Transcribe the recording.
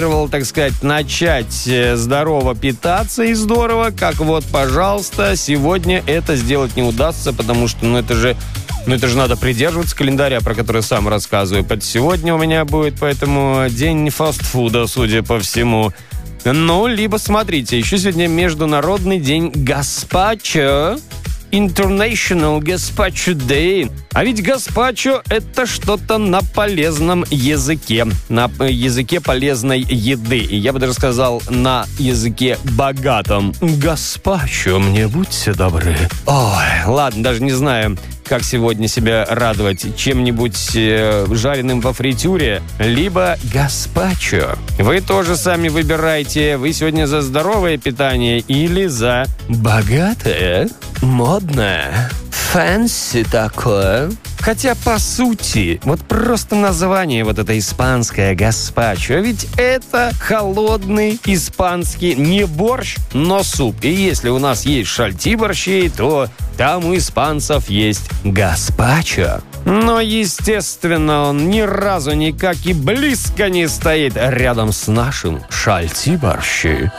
так сказать, начать здорово питаться и здорово, как вот, пожалуйста, сегодня это сделать не удастся, потому что, это же надо придерживаться календаря, про который сам рассказываю. Сегодня у меня будет, поэтому день фастфуда, судя по всему. Либо смотрите, еще сегодня Международный день гаспачо. International Gazpacho Day. А ведь гаспачо — это что-то на полезном языке. На языке полезной еды. И я бы даже сказал, на языке богатом. Гаспачо, мне будьте добры. Ой, ладно, даже не знаю, как сегодня себя радовать. Чем-нибудь жареным во фритюре, либо гаспачо. Вы тоже сами выбирайте. Вы сегодня за здоровое питание или за богатое? Модное, фэнси такое. Хотя, по сути, вот просто название вот это испанское гаспачо, ведь это холодный испанский не борщ, но суп. И если у нас есть шальти борщей, то там у испанцев есть гаспачо. Но, естественно, он ни разу никак и близко не стоит рядом с нашим шальти борщи.